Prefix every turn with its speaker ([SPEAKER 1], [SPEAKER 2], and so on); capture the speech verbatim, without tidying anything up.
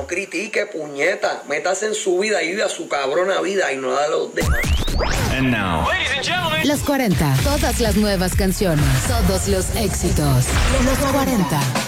[SPEAKER 1] No critique, puñeta. Métase en su vida y vive a su cabrona vida y no la de los demás.
[SPEAKER 2] And now.
[SPEAKER 3] Ladies and gentlemen.
[SPEAKER 4] Los cuarenta. Todas las nuevas canciones. Todos los éxitos. Los cuarenta.